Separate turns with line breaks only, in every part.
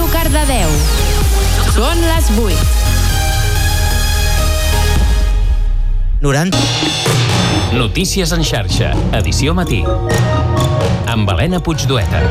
Cardedeu. Són les 8.
90.
Notícies en xarxa, edició matí. Amb Helena Puigdueta.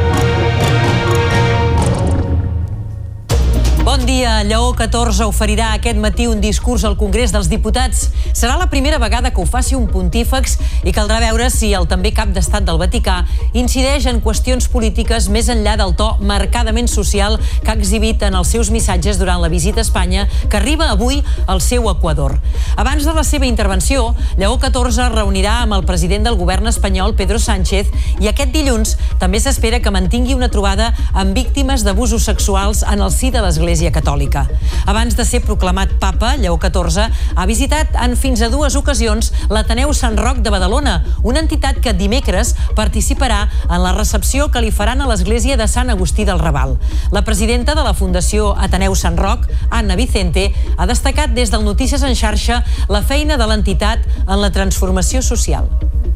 Bon dia. Lleó XIV oferirà aquest matí un discurs al Congrés dels Diputats. Serà la primera vegada que ho faci un pontífex i caldrà veure si el també cap d'estat del Vaticà incideix en qüestions polítiques més enllà del to marcadament social que ha exhibit en els seus missatges durant la visita a Espanya, que arriba avui al seu Equador. Abans de la seva intervenció, Lleó XIV reunirà amb el president del govern espanyol, Pedro Sánchez, i aquest dilluns també s'espera que mantingui una trobada amb víctimes d'abusos sexuals en el si de l'Església Catòlica. Abans de ser proclamat papa, Lleó XIV ha visitat en fins a 2 ocasions l'Ateneu Sant Roc de Badalona, una entitat que dimecres participarà en la recepció que li faran a l'església de Sant Agustí del Raval. La presidenta de la Fundació Ateneu Sant Roc, Anna Vicente, ha destacat des del Notícies en xarxa la feina de l'entitat en la transformació social.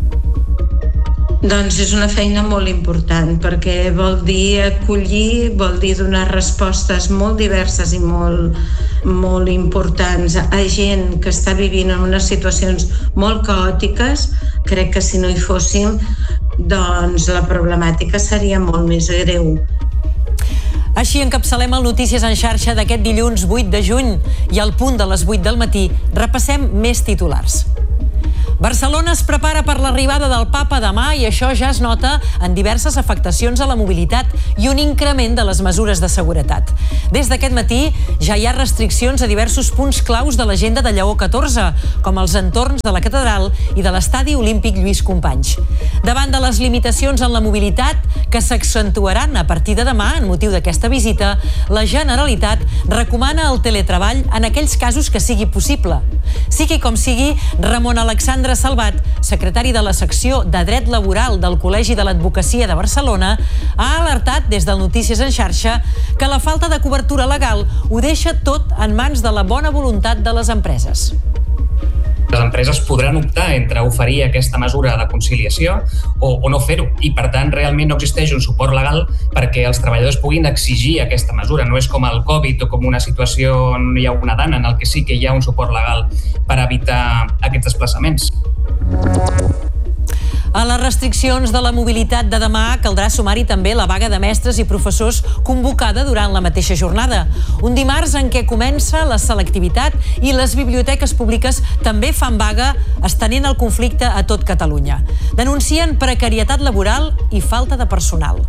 Doncs és una feina molt important perquè vol dir acollir, vol dir donar respostes molt diverses i molt importants a gent que està vivint en unes situacions molt caòtiques. Crec que si no hi fóssim, doncs la problemàtica seria molt més greu.
Així encapçalem el Notícies en xarxa d'aquest dilluns 8 de juny i al punt de les 8 del matí repassem més titulars. Barcelona es prepara per l'arribada del papa demà i això ja es nota en diverses afectacions a la mobilitat i un increment de les mesures de seguretat. Des d'aquest matí ja hi ha restriccions a diversos punts claus de l'agenda de Lleó XIV, com els entorns de la catedral i de l'estadi olímpic Lluís Companys. Davant de les limitacions en la mobilitat que s'accentuaran a partir de demà en motiu d'aquesta visita, la Generalitat recomana el teletreball en aquells casos que sigui possible. Sigui com sigui, Ramon Alexandre Salvat, secretari de la secció de Dret Laboral del Col·legi de l'Advocacia de Barcelona, ha alertat des del Notícies en xarxa que la falta de cobertura legal ho deixa tot en mans de la bona voluntat de les empreses.
Les empreses podran optar entre oferir aquesta mesura de conciliació o no fer-ho i, per tant, realment no existeix un suport legal perquè els treballadors puguin exigir aquesta mesura. No és com el Covid o com una situació on hi ha una dana en el que sí que hi ha un suport legal per evitar aquests desplaçaments.
A les restriccions de la mobilitat de demà caldrà sumar-hi també la vaga de mestres i professors convocada durant la mateixa jornada. Un dimarts en què comença la selectivitat i les biblioteques públiques també fan vaga, estenent el conflicte a tot Catalunya. Denuncien precarietat laboral i falta de personal.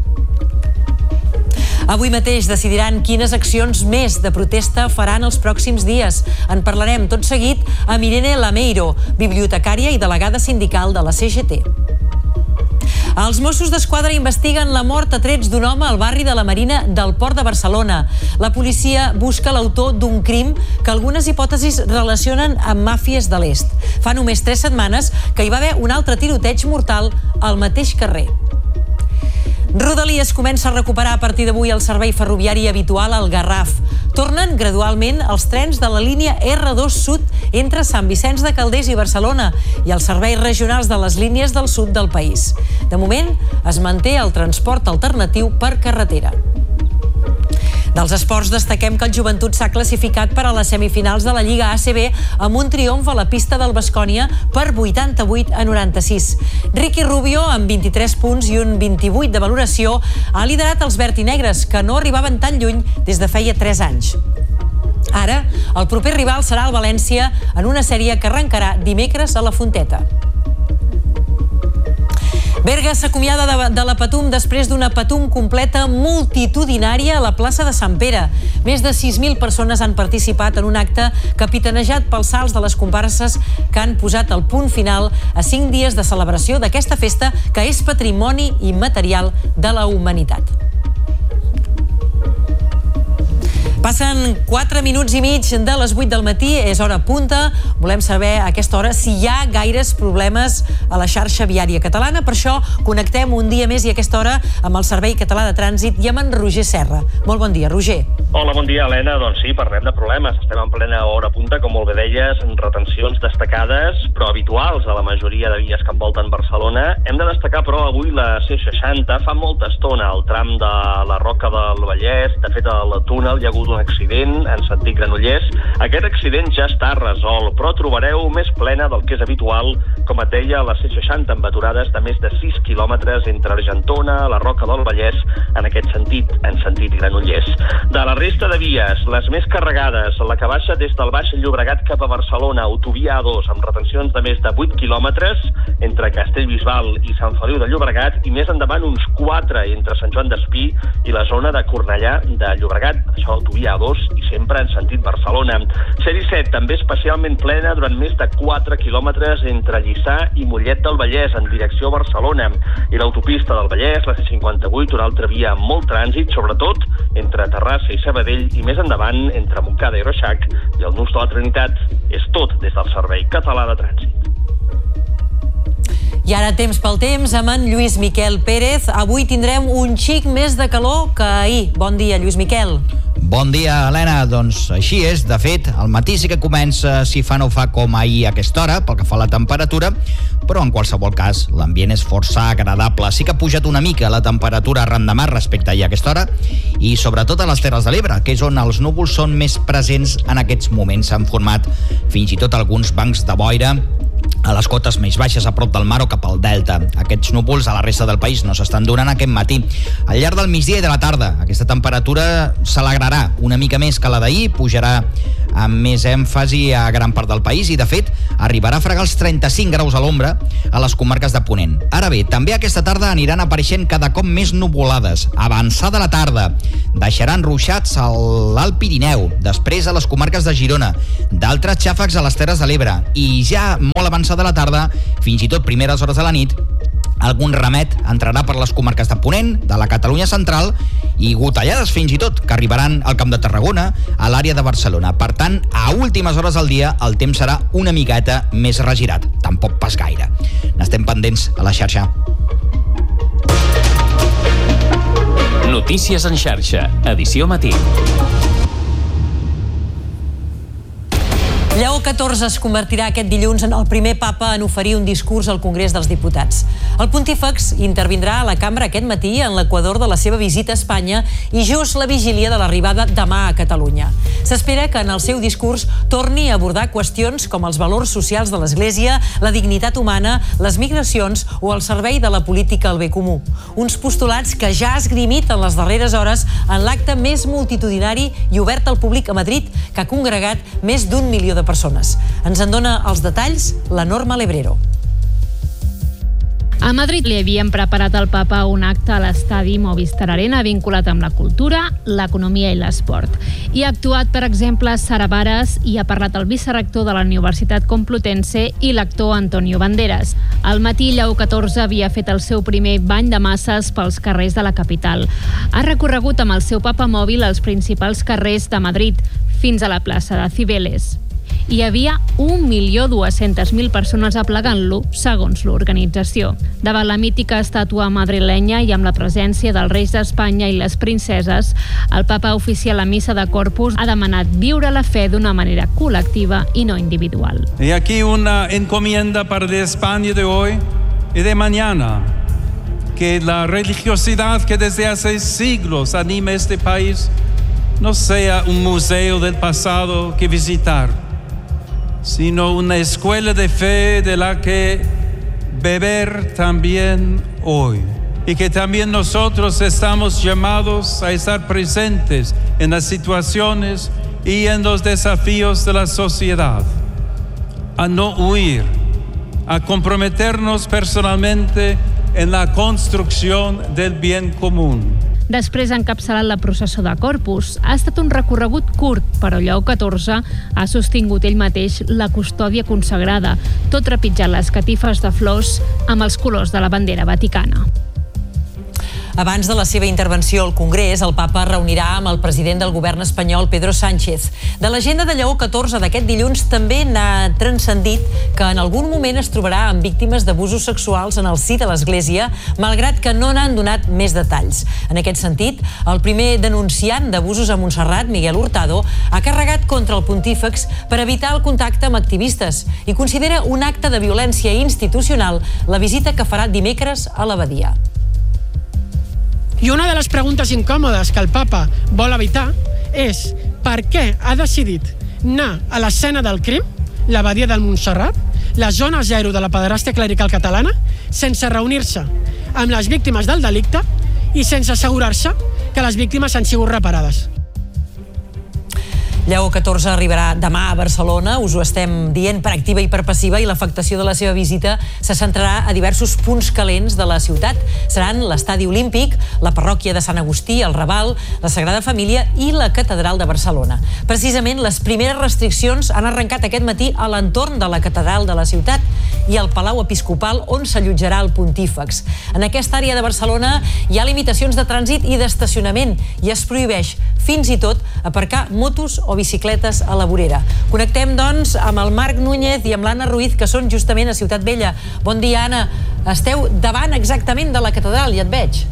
Avui mateix decidiran quines accions més de protesta faran els pròxims dies. En parlarem tot seguit amb Irene Lameiro, bibliotecària i delegada sindical de la CGT. Els Mossos d'Esquadra investiguen la mort a trets d'un home al barri de la Marina del Port de Barcelona. La policia busca l'autor d'un crim que algunes hipòtesis relacionen amb màfies de l'est. Fa només 3 setmanes que hi va haver un altre tiroteig mortal al mateix carrer. Rodalies comença a recuperar a partir d'avui el servei ferroviari habitual al Garraf. Tornen gradualment els trens de la línia R2 Sud entre Sant Vicenç de Calders i Barcelona i els serveis regionals de les línies del sud del país. De moment, es manté el transport alternatiu per carretera. Dels esports destaquem que el Joventut s'ha classificat per a les semifinals de la Lliga ACB amb un triomf a la pista del Baskonia per 88-96. Ricky Rubio, amb 23 punts i un 28 de valoració, ha liderat els vertinegres, que no arribaven tan lluny des de feia 3 anys. Ara, el proper rival serà el València en una sèrie que arrencarà dimecres a la Fonteta. Berga s'acomiada de la Patum després d'una Patum completa multitudinària a la plaça de Sant Pere. Més de 6.000 persones han participat en un acte capitanejat pels salts de les comparses que han posat el punt final a 5 dies de celebració d'aquesta festa que és patrimoni immaterial de la humanitat. Passen 4 minuts i mig de les 8 del matí, és hora punta. Volem saber a aquesta hora si hi ha gaires problemes a la xarxa viària catalana. Per això connectem un dia més i a aquesta hora amb el Servei Català de Trànsit i amb en Roger Serra. Molt bon dia, Roger.
Hola, bon dia, Helena. Doncs sí, parlem de problemes. Estem en plena hora punta, com molt bé deies, en retencions destacades, però habituals a la majoria de vies que envolten Barcelona. Hem de destacar, però, avui la C60. Fa molta estona al tram de la Roca del Vallès. De fet, al túnel hi ha hagut un accident en sentit Granollers. Aquest accident ja està resolt, però trobareu més plena del que és habitual, com et deia, la C60 amb aturades de més de 6 quilòmetres entre Argentona, la Roca del Vallès, en aquest sentit, en sentit Granollers. De la resta de vies, les més carregades, la que baixa des del Baix Llobregat cap a Barcelona, autovia A2, amb retencions de més de 8 quilòmetres entre Castellbisbal i Sant Feliu de Llobregat, i més endavant uns 4 entre Sant Joan d'Espí i la zona de Cornellà de Llobregat. Això l'autovia A2 i sempre en sentit Barcelona. C17 també especialment plena durant més de 4 quilòmetres entre Lliçà i Mollet del Vallès en direcció a Barcelona. I l'autopista del Vallès, la C58, una altra via amb molt trànsit, sobretot entre Terrassa i Sabadell, i més endavant entre Montcada i Reixac i el Nus de la Trinitat. És tot des del Servei Català de Trànsit.
I ara temps pel temps amb en Lluís Miquel Pérez. Avui tindrem un xic més de calor que ahir. Bon dia, Lluís Miquel.
Bon dia, Helena. Doncs així és. De fet, al matí sí que comença, si fa no fa, com ahir a aquesta hora, pel que fa a la temperatura, però en qualsevol cas l'ambient és força agradable. Sí que ha pujat una mica la temperatura arran de mar respecte a ahir a aquesta hora, i sobretot a les Terres de l'Ebre, que és on els núvols són més presents en aquests moments. S'han format fins i tot alguns bancs de boira a les cotes més baixes, a prop del mar o cap al delta. Aquests núvols a la resta del país no s'estan donant aquest matí. Al llarg del migdia i de la tarda, aquesta temperatura s'alegrarà una mica més que la d'ahir, pujarà amb més èmfasi a gran part del país i, de fet, arribarà a fregar els 35 graus a l'ombra a les comarques de Ponent. Ara bé, també aquesta tarda aniran apareixent cada cop més nuvolades. Avançada la tarda, deixaran ruixats a l'Alt Pirineu, després a les comarques de Girona, d'altres xàfecs a les Terres de l'Ebre, i ja molt avançada la tarda, fins i tot primeres hores de la nit, algun remet entrarà per les comarques de Ponent, de la Catalunya central, i gotellades fins i tot, que arribaran al Camp de Tarragona, a l'àrea de Barcelona. Per tant, a últimes hores del dia el temps serà una miqueta més regirat, tampoc pas gaire. N'estem pendents a la xarxa.
Notícies en xarxa, edició matí.
Lleó XIV es convertirà aquest dilluns en el primer papa en oferir un discurs al Congrés dels Diputats. El pontífex intervindrà a la cambra aquest matí en l'equador de la seva visita a Espanya i just la vigília de l'arribada demà a Catalunya. S'espera que en el seu discurs torni a abordar qüestions com els valors socials de l'Església, la dignitat humana, les migracions o el servei de la política al bé comú. Uns postulats que ja ha esgrimit en les darreres hores en l'acte més multitudinari i obert al públic a Madrid, que ha congregat més d'1 milió de persones. Ens en dona els detalls la Norma Lebrero.
A Madrid li havien preparat al papa un acte a l'estadi Movistar Arena vinculat amb la cultura, l'economia i l'esport. Hi ha actuat, per exemple, Sara Varas i ha parlat el vicerector de la Universitat Complutense i l'actor Antonio Banderas. Al matí, Lleó XIV havia fet el seu primer bany de masses pels carrers de la capital. Ha recorregut amb el seu papamòbil els principals carrers de Madrid, fins a la plaça de Cibeles. Hi havia 1.200.000 persones aplegant-lo, segons l'organització. Davant la mítica estàtua madrilenya i amb la presència dels reis d'Espanya i les princeses, el papa oficial a missa de Corpus ha demanat viure la fe d'una manera col·lectiva i no individual.
Y aquí una encomienda para de España de hoy y de mañana, que la religiosidad que desde hace siglos anima este país no sea un museo del pasado que visitar, sino una escuela de fe de la que beber también hoy. Y que también nosotros estamos llamados a estar presentes en las situaciones y en los desafíos de la sociedad, a no huir, a comprometernos personalmente en la construcción del bien común.
Després ha encapçalat la processó de Corpus. Ha estat un recorregut curt, però Lleó XIV ha sostingut ell mateix la custòdia consagrada, tot trepitjant les catifes de flors amb els colors de la bandera vaticana.
Abans de la seva intervenció al Congrés, el papa reunirà amb el president del govern espanyol, Pedro Sánchez. De l'agenda de Lleó XIV d'aquest dilluns també n'ha transcendit que en algun moment es trobarà amb víctimes d'abusos sexuals en el si de l'Església, malgrat que no n'han donat més detalls. En aquest sentit, el primer denunciant d'abusos a Montserrat, Miguel Hurtado, ha carregat contra el pontífex per evitar el contacte amb activistes i considera un acte de violència institucional la visita que farà dimecres a l'abadia.
I una de les preguntes incòmodes que el papa vol evitar és per què ha decidit anar a l'escena del crim, l'abadia del Montserrat, la zona zero de la pederàstia clerical catalana, sense reunir-se amb les víctimes del delicte i sense assegurar-se que les víctimes han sigut reparades.
Lleó XIV arribarà demà a Barcelona, us ho estem dient per activa i per passiva, i l'afectació de la seva visita se centrarà a diversos punts calents de la ciutat. Seran l'Estadi Olímpic, la parròquia de Sant Agustí, el Raval, la Sagrada Família i la Catedral de Barcelona. Precisament, les primeres restriccions han arrencat aquest matí a l'entorn de la Catedral de la ciutat i al Palau Episcopal, on s'allotjarà el pontífex. En aquesta àrea de Barcelona hi ha limitacions de trànsit i d'estacionament i es prohibeix fins i tot aparcar motos o bicicletes a la vorera. Connectem, doncs, amb el Marc Núñez i amb l'Anna Ruiz, que són justament a Ciutat Vella. Bon dia, Anna. Esteu davant exactament de la catedral, ja et veig.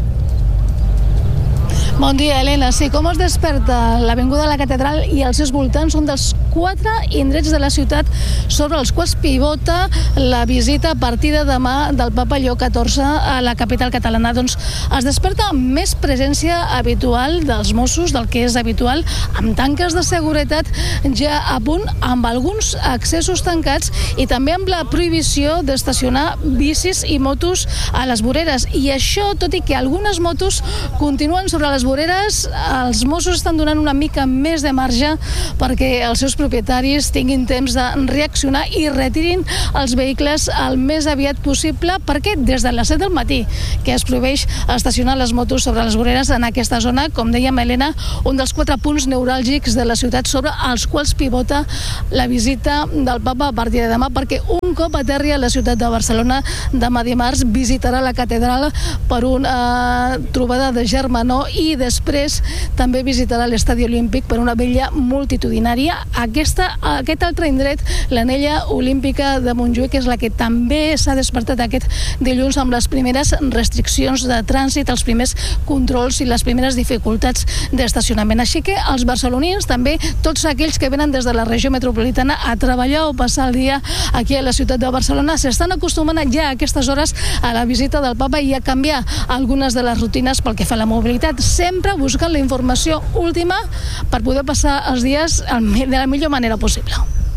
Bon dia, Helena. Sí, com es desperta l'Avinguda de la Catedral i els seus voltants són dels 4 indrets de la ciutat sobre els quals pivota la visita a partir de demà del papa Lleó XIV a la capital catalana. Doncs es desperta més presència habitual dels Mossos, del que és habitual, amb tanques de seguretat ja a punt, amb alguns accessos tancats i també amb la prohibició d'estacionar bicis i motos a les voreres. I això, tot i que algunes motos continuen sobre les voreres, els Mossos estan donant una mica més de marge perquè els seus propietaris tinguin temps de reaccionar i retirin els vehicles el més aviat possible, perquè des de les 7 del matí que es prohibeix estacionar les motos sobre les voreres en aquesta zona, com dèiem, Helena, un dels 4 punts neuràlgics de la ciutat sobre els quals pivota la visita del papa a partir de demà, perquè un cop aterri a la ciutat de Barcelona demà dimarts visitarà la catedral per una trobada de germanor i després també visitarà l'Estadi Olímpic per una vella multitudinària. Aquest altre indret, l'Anella Olímpica de Montjuïc, és la que també s'ha despertat aquest dilluns amb les primeres restriccions de trànsit, els primers controls i les primeres dificultats d'estacionament. Així que els barcelonins, també tots aquells que venen des de la regió metropolitana a treballar o passar el dia aquí a la ciutat de Barcelona, s'estan acostumant ja a aquestes hores a la visita del papa i a canviar algunes de les rutines pel que fa a la mobilitat, sempre buscant la informació última per poder passar els dies de la millor manera possible.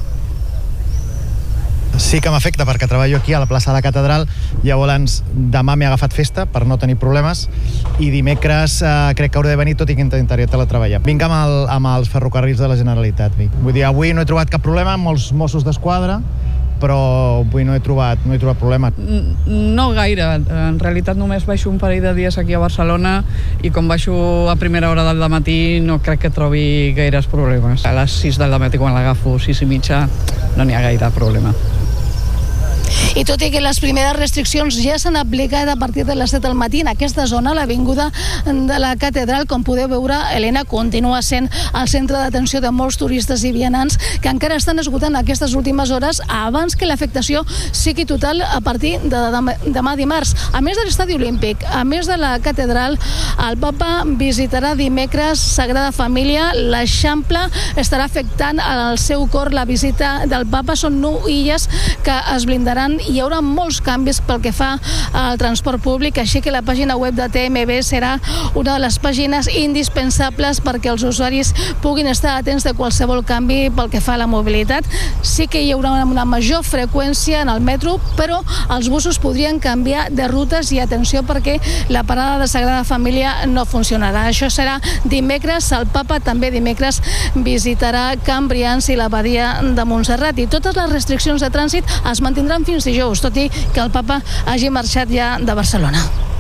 Sí que m'afecta perquè treballo aquí a la plaça de la Catedral, llavors demà m'he agafat festa per no tenir problemes i dimecres crec que hauré de venir, tot i que intentaré teletreballar. Vinc amb els ferrocarrils de la Generalitat. Vull dir, avui no he trobat cap problema amb els Mossos d'Esquadra, però avui no he trobat problema.
No gaire, en realitat només baixo un parell de dies aquí a Barcelona i com baixo a primera hora del matí no crec que trobi gaires problemes. A les 6 del matí, quan l'agafo, 6 i mitja, no n'hi ha gaire problema.
I tot i que les primeres restriccions ja s'han aplicat a partir de les 7 del matí en aquesta zona, l'Avinguda de la Catedral, com podeu veure, Helena, continua sent el centre d'atenció de molts turistes i vianants que encara estan esgotant aquestes últimes hores abans que l'afectació sigui total a partir de demà dimarts. A més de l'Estadi Olímpic, a més de la Catedral, el papa visitarà dimecres Sagrada Família, l'Eixample estarà afectant al seu cor la visita del papa. Són 9 illes que es blindaran i hi haurà molts canvis pel que fa al transport públic, així que la pàgina web de TMB serà una de les pàgines indispensables perquè els usuaris puguin estar atents de qualsevol canvi pel que fa a la mobilitat. Sí que hi haurà una major freqüència en el metro, però els busos podrien canviar de rutes i atenció perquè la parada de Sagrada Família no funcionarà. Això serà dimecres. El papa també dimecres visitarà Can Brians i l'abadia de Montserrat i totes les restriccions de trànsit es mantindran fins dijous, tot i que el papa hagi marxat ja de Barcelona.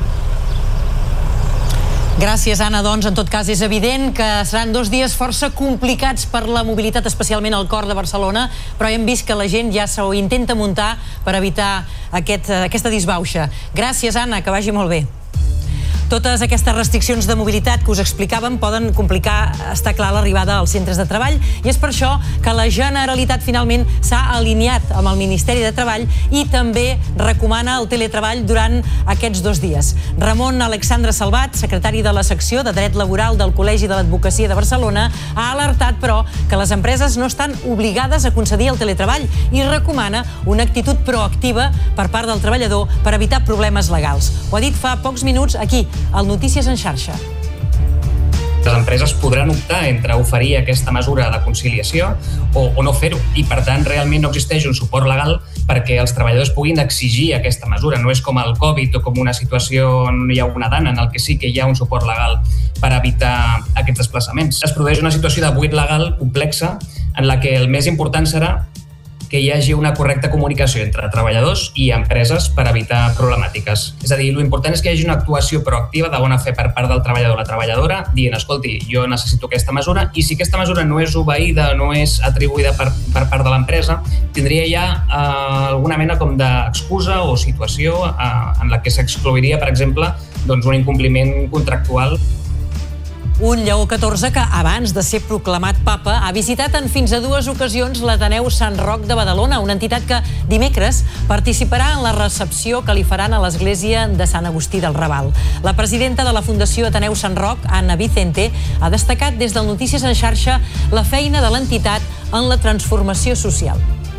Gràcies, Anna. Doncs, en tot cas, és evident que seran 2 dies força complicats per la mobilitat, especialment al cor de Barcelona, però hem vist que la gent ja s'ho intenta muntar per evitar aquesta disbauxa. Gràcies, Anna, que vagi molt bé. Totes aquestes restriccions de mobilitat que us explicàvem poden complicar, està clar, l'arribada als centres de treball, i és per això que la Generalitat finalment s'ha alineat amb el Ministeri de Treball i també recomana el teletreball durant aquests 2 dies. Ramon Alexandre Salvat, secretari de la secció de Dret Laboral del Col·legi de l'Advocacia de Barcelona, ha alertat, però, que les empreses no estan obligades a concedir el teletreball i recomana una actitud proactiva per part del treballador per evitar problemes legals. Ho ha dit fa pocs minuts aquí, al Notícies en xarxa.
Les empreses podran optar entre oferir aquesta mesura de conciliació o no fer-ho, i per tant realment no existeix un suport legal perquè els treballadors puguin exigir aquesta mesura. No és com el Covid o com una situació on hi ha una dana, en el que sí que hi ha un suport legal per evitar aquests desplaçaments. Es produeix una situació de buit legal complexa en la que el més important serà que hi hagi una correcta comunicació entre treballadors i empreses per evitar problemàtiques. És a dir, l'important és que hi hagi una actuació proactiva de bona fe per part del treballador o la treballadora dient, escolti, jo necessito aquesta mesura, i si aquesta mesura no és obeïda, no és atribuïda per part de l'empresa, tindria ja alguna mena com d'excusa o situació en la que s'exclouiria, per exemple, doncs un incompliment contractual.
Un Lleó XIV que, abans de ser proclamat papa, ha visitat en fins a 2 ocasions l'Ateneu Sant Roc de Badalona, una entitat que dimecres participarà en la recepció que li faran a l'església de Sant Agustí del Raval. La presidenta de la Fundació Ateneu Sant Roc, Anna Vicente, ha destacat des del Notícies en xarxa la feina de l'entitat en la transformació social.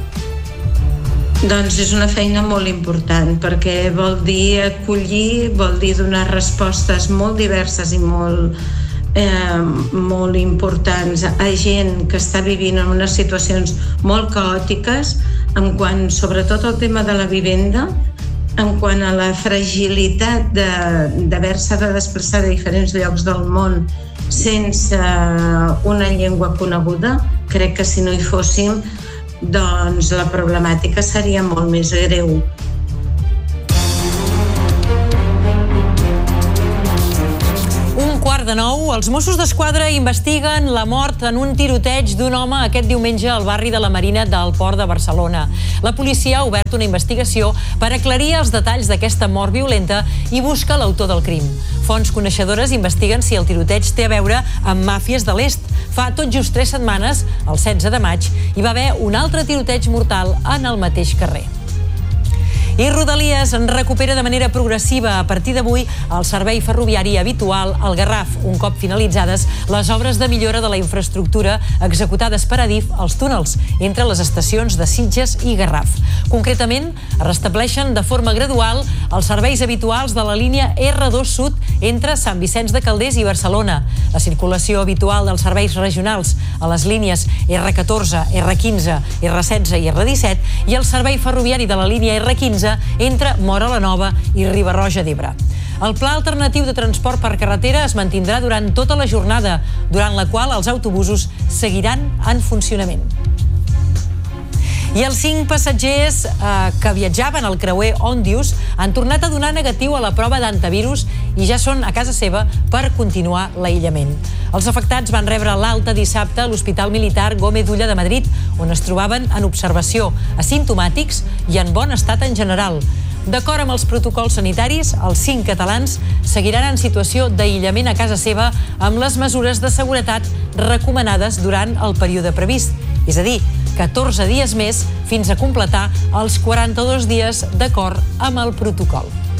Doncs és una feina molt important, perquè vol dir acollir, vol dir donar respostes molt diverses i molt importants a gent que està vivint en unes situacions molt caòtiques, en quant sobretot al tema de la vivenda, en quant a la fragilitat d'haver-se de desplaçar de diferents llocs del món sense una llengua coneguda. Crec que si no hi fóssim, doncs la problemàtica seria molt més greu.
8:45, els Mossos d'Esquadra investiguen la mort en un tiroteig d'un home aquest diumenge al barri de la Marina del Port de Barcelona. La policia ha obert una investigació per aclarir els detalls d'aquesta mort violenta i busca l'autor del crim. Fonts coneixedores investiguen si el tiroteig té a veure amb màfies de l'est. Fa tot just 3 setmanes, el 16 de maig, hi va haver un altre tiroteig mortal en el mateix carrer. I Rodalies en recupera de manera progressiva a partir d'avui el servei ferroviari habitual al Garraf, un cop finalitzades les obres de millora de la infraestructura executades per Adif als túnels entre les estacions de Sitges i Garraf. Concretament, es restableixen de forma gradual els serveis habituals de la línia R2 Sud entre Sant Vicenç de Calders i Barcelona, la circulació habitual dels serveis regionals a les línies R14, R15, R16 i R17 i el servei ferroviari de la línia R15 entre Móra la Nova i Riba-roja d'Ebre. El pla alternatiu de transport per carretera es mantindrà durant tota la jornada, durant la qual els autobusos seguiran en funcionament. I els 5 passatgers que viatjaven al creuer Òndius han tornat a donar negatiu a la prova d'antivirus i ja són a casa seva per continuar l'aïllament. Els afectats van rebre l'alta dissabte a l'Hospital Militar Gómez Ulla de Madrid, on es trobaven en observació, asimptomàtics i en bon estat en general. D'acord amb els protocols sanitaris, els 5 catalans seguiran en situació d'aïllament a casa seva amb les mesures de seguretat recomanades durant el període previst, és a dir, 14 dies més fins a completar els 42 dies d'acord amb el protocol.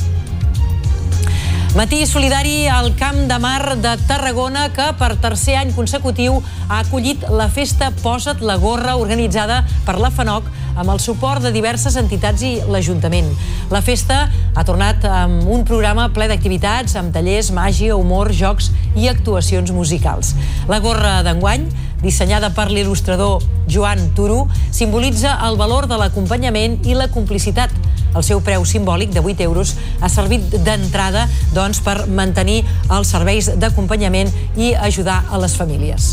Matí solidari al Camp de Mar de Tarragona, que per tercer any consecutiu ha acollit la festa Posa't la gorra organitzada per la FANOC amb el suport de diverses entitats i l'Ajuntament. La festa ha tornat amb un programa ple d'activitats, amb tallers, màgia, humor, jocs i actuacions musicals. La gorra d'enguany, dissenyada per l'il·lustrador Joan Turu, simbolitza el valor de l'acompanyament i la complicitat. El seu preu simbòlic de 8 euros ha servit d'entrada per mantenir els serveis d'acompanyament i ajudar a les famílies.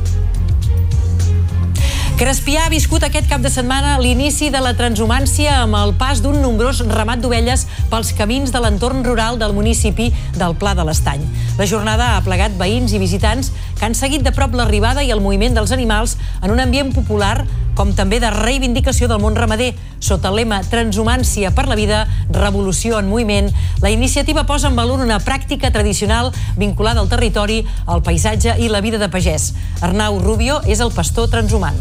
Crespià ha viscut aquest cap de setmana l'inici de la transhumància amb el pas d'un nombrós ramat d'ovelles pels camins de l'entorn rural del municipi del Pla de l'Estany. La jornada ha plegat veïns i visitants que han seguit de prop l'arribada i el moviment dels animals en un ambient popular com també de reivindicació del món ramader. Sota el lema Transhumància per la vida, revolució en moviment, la iniciativa posa en valor una pràctica tradicional vinculada al territori, al paisatge i la vida de pagès. Arnau Rubio és el pastor transhumant.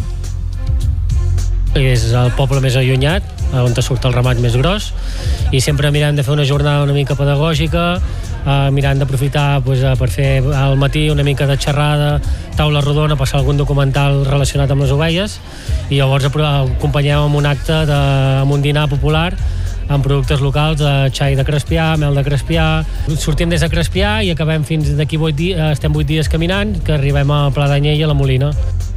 És el poble més allunyat, on surt el ramat més gros, i sempre mirem de fer una jornada una mica pedagògica, mirant d'aprofitar per fer al matí una mica de xerrada, taula rodona, passar algun documental relacionat amb les ovelles, i llavors acompanyem amb un acte, amb un dinar popular, amb productes locals de xai de Crespià, mel de Crespià. Sortim des de Crespià i acabem fins d'aquí 8 dies, estem 8 dies caminant, que arribem a Pla d'Anyell i a la Molina.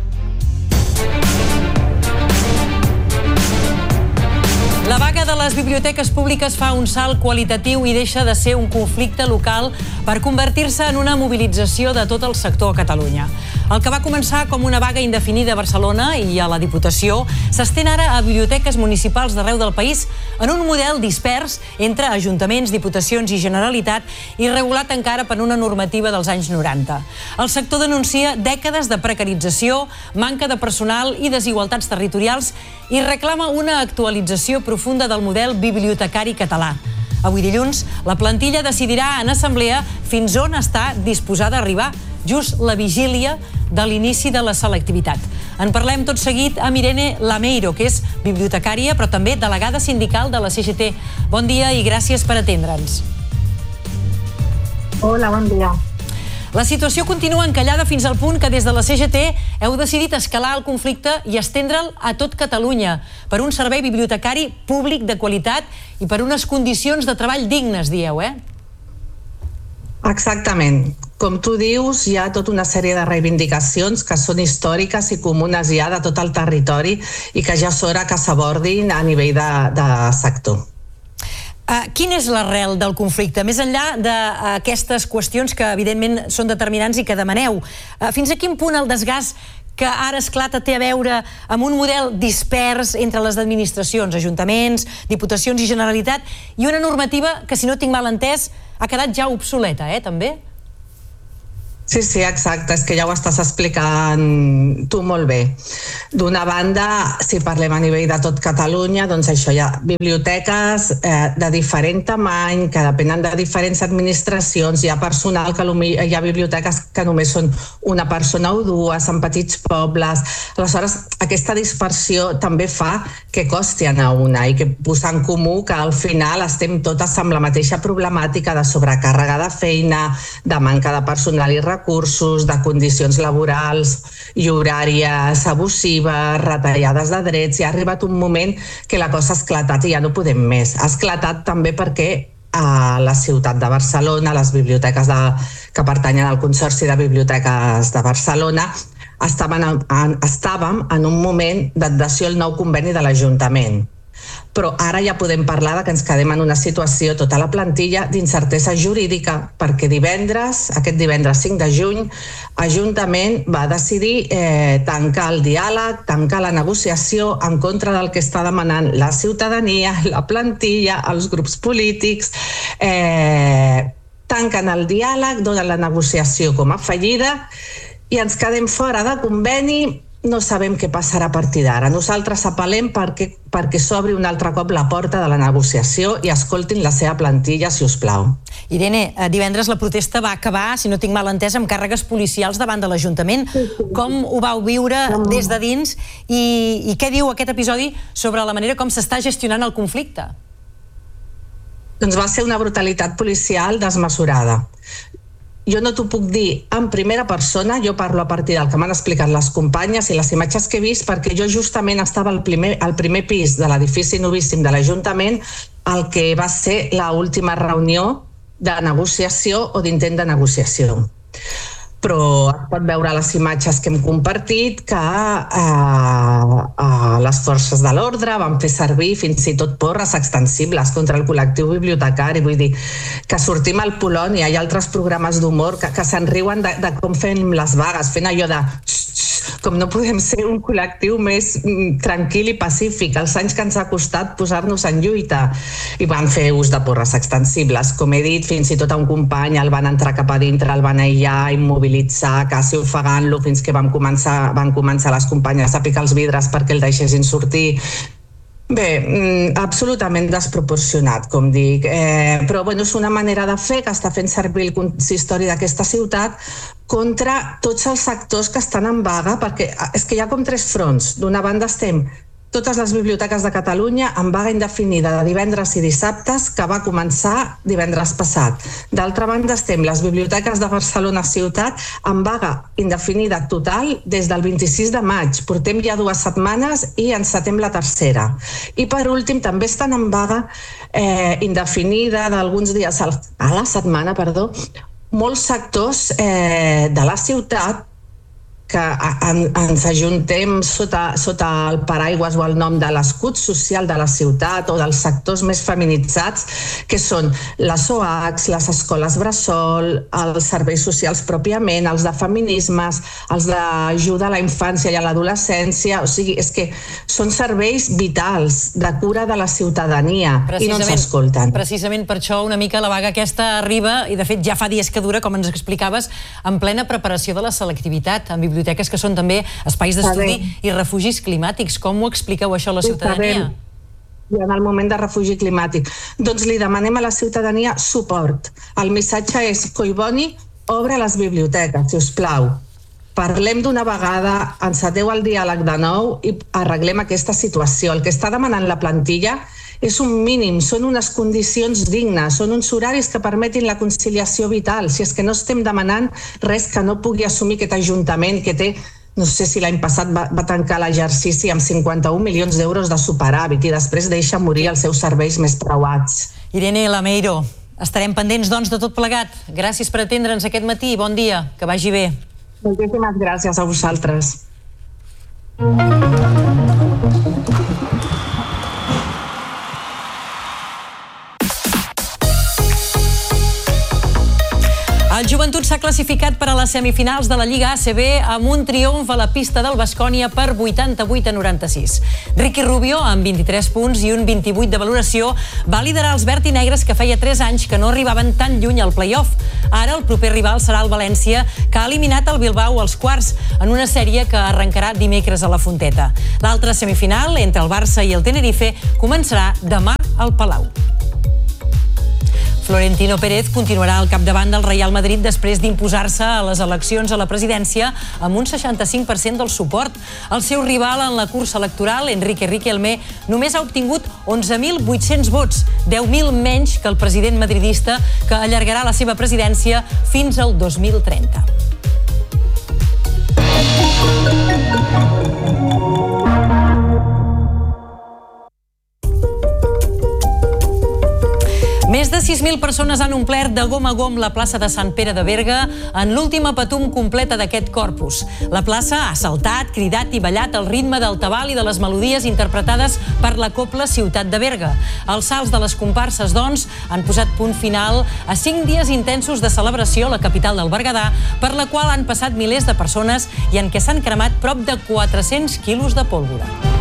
La vaga de les biblioteques públiques fa un salt qualitatiu i deixa de ser un conflicte local per convertir-se en una mobilització de tot el sector a Catalunya. El que va començar com una vaga indefinida a Barcelona i a la Diputació s'estén ara a biblioteques municipals d'arreu del país en un model dispers entre ajuntaments, diputacions i Generalitat i regulat encara per una normativa dels anys 90. El sector denuncia dècades de precarització, manca de personal i desigualtats territorials i reclama una actualització profunda del model bibliotecari català. Avui dilluns, la plantilla decidirà en assemblea fins on està disposada a arribar, just la vigília de l'inici de la selectivitat. En parlem tot seguit amb Irene Lameiro, que és bibliotecària, però també delegada sindical de la CGT. Bon dia i gràcies per atendre'ns.
Hola, bon dia.
La situació continua encallada fins al punt que des de la CGT heu decidit escalar el conflicte i estendre'l a tot Catalunya per un servei bibliotecari públic de qualitat i per unes condicions de treball dignes, dieu,
Exactament. Com tu dius, hi ha tota una sèrie de reivindicacions que són històriques i comunes ja de tot el territori i que ja és hora que s'abordin a nivell de sector.
Quina és l'arrel del conflicte? Més enllà d'aquestes qüestions que evidentment són determinants i que demaneu, fins a quin punt el desgast que ara esclata té a veure amb un model dispers entre les administracions, ajuntaments, diputacions i Generalitat, i una normativa que, si no tinc mal entès, ha quedat ja obsoleta, també?
Sí, exacte, és que ja ho estàs explicant tu molt bé. D'una banda, si parlem a nivell de tot Catalunya, doncs això hi ha biblioteques de diferent tamany, que depenen de diferents administracions, hi ha personal hi ha biblioteques que només són una persona o dues, en petits pobles. Aleshores, aquesta dispersió també fa que costi anar una i que posar en comú que al final estem totes amb la mateixa problemàtica de sobrecàrrega de feina, de manca de personal i recursos, de condicions laborals i horàries abusives, retallades de drets. I ha arribat un moment que la cosa ha esclatat i ja no podem més. Ha esclatat també perquè a la ciutat de Barcelona, les biblioteques que pertanyen al Consorci de Biblioteques de Barcelona, estàvem en un moment d'adhesió al nou conveni de l'Ajuntament. Però ara ja podem parlar que ens quedem en una situació, tota la plantilla, d'incertesa jurídica, perquè aquest divendres 5 de juny, l'Ajuntament va decidir tancar el diàleg, tancar la negociació en contra del que està demanant la ciutadania, la plantilla, els grups polítics. Tanquen el diàleg, donen la negociació com a fallida i ens quedem fora de conveni. No sabem què passarà a partir d'ara. Nosaltres apel·lem perquè s'obri un altre cop la porta de la negociació i escoltin la seva plantilla, si us plau.
Irene, divendres la protesta va acabar, si no tinc mal entès, amb càrregues policials davant de l'Ajuntament. Com ho vau viure des de dins i què diu aquest episodi sobre la manera com s'està gestionant el conflicte?
Doncs va ser una brutalitat policial desmesurada. Jo no t'ho puc dir en primera persona, jo parlo a partir del que m'han explicat les companyes i les imatges que he vist, perquè jo justament estava al primer pis de l'edifici novíssim de l'Ajuntament, el que va ser l'última reunió de negociació o d'intent de negociació. Però es pot veure a les imatges que hem compartit que les forces de l'ordre van fer servir fins i tot porres extensibles contra el col·lectiu bibliotecari. Vull dir que sortim al Polònia, hi ha altres programes d'humor que se'n riuen de com fem les vagues, fent allò de com no podem ser un col·lectiu més tranquil i pacífic. Els anys que ens ha costat posar-nos en lluita i van fer ús de porres extensibles. Com he dit, fins i tot a un company el van entrar cap a dintre, el van aïllar, immobilitzar, quasi ofegant-lo, fins que van començar les companyes a picar els vidres perquè el deixessin sortir. Bé, absolutament desproporcionat, com dic, però és una manera de fer que està fent servir el consistori d'aquesta ciutat contra tots els sectors que estan en vaga, perquè és que hi ha com 3 fronts. D'una banda estem totes les biblioteques de Catalunya en vaga indefinida de divendres i dissabtes, que va començar divendres passat. D'altra banda estem les biblioteques de Barcelona ciutat en vaga indefinida total des del 26 de maig. Portem ja 2 setmanes i encetem la tercera. I per últim també estan en vaga indefinida d'alguns dies a la setmana, molts sectors de la ciutat que ens ajuntem sota el paraigües o el nom de l'escut social de la ciutat o dels sectors més feminitzats, que són les OACs, les escoles bressol, els serveis socials pròpiament, els de feminismes, els d'ajuda a la infància i a l'adolescència. O sigui, és que són serveis vitals de cura de la ciutadania i no ens escolten.
Precisament per això una mica la vaga aquesta arriba, i de fet ja fa dies que dura, com ens explicaves, en plena preparació de la selectivitat, en biblioteques que són també espais d'estudi i refugis climàtics. Com ho expliqueu això a la ciutadania?
I en el moment de refugi climàtic. Doncs li demanem a la ciutadania suport. El missatge és: Collboni, obre les biblioteques, si us plau. Parlem d'una vegada, enceteu el diàleg de nou i arreglem aquesta situació. El que està demanant la plantilla és un mínim, són unes condicions dignes, són uns horaris que permetin la conciliació vital. Si és que no estem demanant res que no pugui assumir aquest ajuntament que té, no sé si l'any passat va tancar l'exercici amb 51 milions d'euros de superàvit i després deixa morir els seus serveis més preuats.
Irene Lameiro, estarem pendents doncs de tot plegat. Gràcies per atendre'ns aquest matí. Bon dia, que vagi bé.
Moltíssimes gràcies a vosaltres.
El Joventut s'ha classificat per a les semifinals de la Lliga ACB amb un triomf a la pista del Baskonia per 88-96. Ricky Rubio, amb 23 punts i un 28 de valoració, va liderar els verd i negres que feia 3 anys que no arribaven tan lluny al play-off. Ara el proper rival serà el València, que ha eliminat el Bilbao als quarts, en una sèrie que arrencarà dimecres a la Fonteta. L'altra semifinal, entre el Barça i el Tenerife, començarà demà al Palau. Florentino Pérez continuarà al capdavant del Real Madrid després d'imposar-se a les eleccions a la presidència amb un 65% del suport. El seu rival en la cursa electoral, Enrique Riquelme, només ha obtingut 11.800 vots, 10.000 menys que el president madridista, que allargarà la seva presidència fins al 2030. Més de 6.000 persones han omplert de gom a gom la plaça de Sant Pere de Berga en l'última patum completa d'aquest corpus. La plaça ha saltat, cridat i ballat al ritme del tabal i de les melodies interpretades per la Cobla Ciutat de Berga. Els salts de les comparses, doncs, han posat punt final a 5 dies intensos de celebració a la capital del Berguedà, per la qual han passat milers de persones i en què s'han cremat prop de 400 quilos de pólvora.